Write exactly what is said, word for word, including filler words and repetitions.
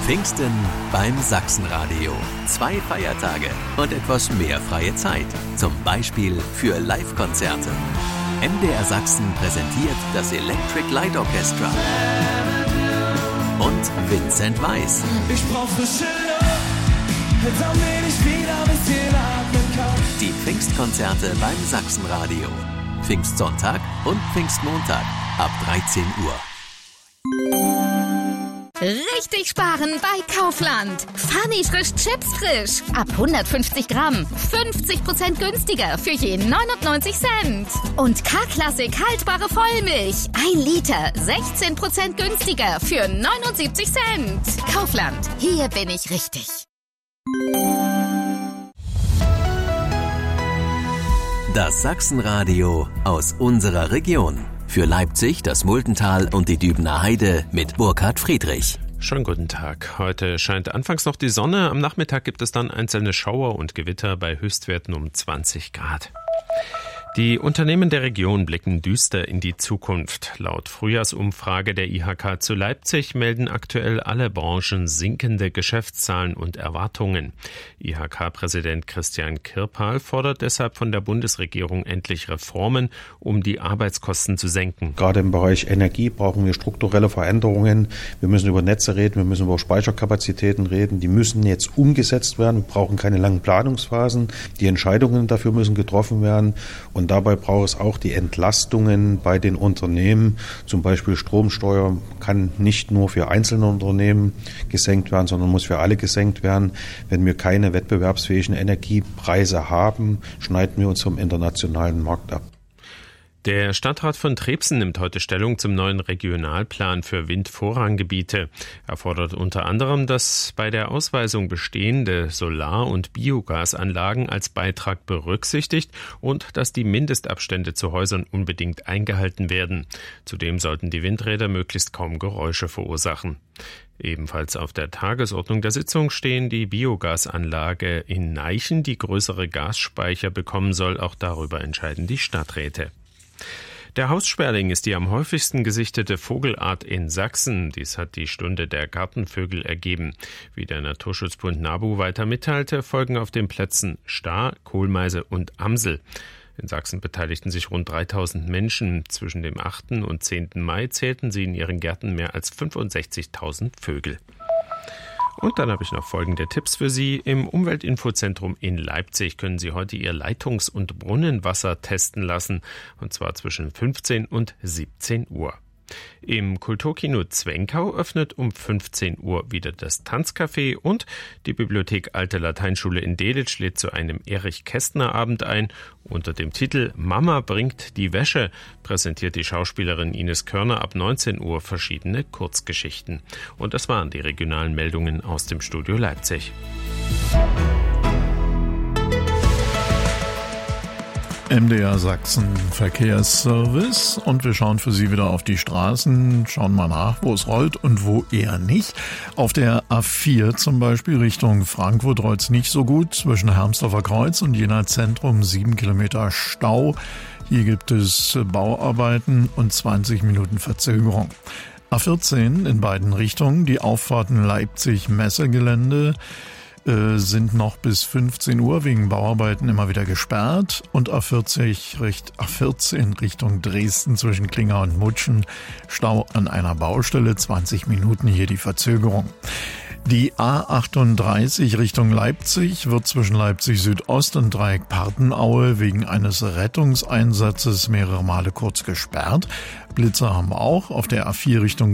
Pfingsten beim Sachsenradio. Zwei Feiertage und etwas mehr freie Zeit. Zum Beispiel für Live-Konzerte. M D R Sachsen präsentiert das Electric Light Orchestra und Vincent Weiss. Ich brauch frische Luft, damit ich wieder ein bisschen atmen kann. Die Pfingstkonzerte beim Sachsenradio. Pfingstsonntag und Pfingstmontag ab dreizehn Uhr. Richtig sparen bei Kaufland. Funny frisch Chips frisch. Ab hundertfünfzig Gramm. fünfzig Prozent günstiger für je neunundneunzig Cent. Und K-Klassik haltbare Vollmilch. ein Liter. sechzehn Prozent günstiger für neunundsiebzig Cent. Kaufland. Hier bin ich richtig. Das Sachsenradio aus unserer Region. Für Leipzig, das Muldental und die Dübener Heide mit Burkhard Friedrich. Schönen guten Tag. Heute scheint anfangs noch die Sonne. Am Nachmittag gibt es dann einzelne Schauer und Gewitter bei Höchstwerten um zwanzig Grad. Die Unternehmen der Region blicken düster in die Zukunft. Laut Frühjahrsumfrage der I H K zu Leipzig melden aktuell alle Branchen sinkende Geschäftszahlen und Erwartungen. I H K-Präsident Christian Kirpal fordert deshalb von der Bundesregierung endlich Reformen, um die Arbeitskosten zu senken. Gerade im Bereich Energie brauchen wir strukturelle Veränderungen. Wir müssen über Netze reden, wir müssen über Speicherkapazitäten reden. Die müssen jetzt umgesetzt werden. Wir brauchen keine langen Planungsphasen. Die Entscheidungen dafür müssen getroffen werden. Und dabei braucht es auch die Entlastungen bei den Unternehmen. Zum Beispiel Stromsteuer kann nicht nur für einzelne Unternehmen gesenkt werden, sondern muss für alle gesenkt werden. Wenn wir keine wettbewerbsfähigen Energiepreise haben, schneiden wir uns vom internationalen Markt ab. Der Stadtrat von Trebsen nimmt heute Stellung zum neuen Regionalplan für Windvorranggebiete. Er fordert unter anderem, dass bei der Ausweisung bestehende Solar- und Biogasanlagen als Beitrag berücksichtigt und dass die Mindestabstände zu Häusern unbedingt eingehalten werden. Zudem sollten die Windräder möglichst kaum Geräusche verursachen. Ebenfalls auf der Tagesordnung der Sitzung stehen die Biogasanlage in Neichen, die größere Gasspeicher bekommen soll. Auch darüber entscheiden die Stadträte. Der Haussperling ist die am häufigsten gesichtete Vogelart in Sachsen. Dies hat die Stunde der Gartenvögel ergeben. Wie der Naturschutzbund NABU weiter mitteilte, folgen auf den Plätzen Star, Kohlmeise und Amsel. In Sachsen beteiligten sich rund dreitausend Menschen. Zwischen dem achten und zehnten Mai zählten sie in ihren Gärten mehr als fünfundsechzigtausend Vögel. Und dann habe ich noch folgende Tipps für Sie. Im Umweltinfozentrum in Leipzig können Sie heute Ihr Leitungs- und Brunnenwasser testen lassen, und zwar zwischen fünfzehn und siebzehn Uhr. Im Kulturkino Zwenkau öffnet um fünfzehn Uhr wieder das Tanzcafé und die Bibliothek Alte Lateinschule in Delitzsch lädt zu einem Erich-Kästner-Abend ein. Unter dem Titel Mama bringt die Wäsche präsentiert die Schauspielerin Ines Körner ab neunzehn Uhr verschiedene Kurzgeschichten. Und das waren die regionalen Meldungen aus dem Studio Leipzig. M D R Sachsen Verkehrsservice und wir schauen für Sie wieder auf die Straßen, schauen mal nach, wo es rollt und wo eher nicht. Auf der A vier zum Beispiel Richtung Frankfurt rollt es nicht so gut, zwischen Hermsdorfer Kreuz und Jena Zentrum sieben Kilometer Stau. Hier gibt es Bauarbeiten und zwanzig Minuten Verzögerung. A vierzehn in beiden Richtungen, die Auffahrten Leipzig-Messegelände sind noch bis fünfzehn Uhr wegen Bauarbeiten immer wieder gesperrt und A vierzig, A vierzehn Richtung Dresden zwischen Klinger und Mutschen Stau an einer Baustelle, zwanzig Minuten hier die Verzögerung. Die A achtunddreißig Richtung Leipzig wird zwischen Leipzig Südost und Dreieck Partenaue wegen eines Rettungseinsatzes mehrere Male kurz gesperrt. Blitzer haben wir auch auf der A vier Richtung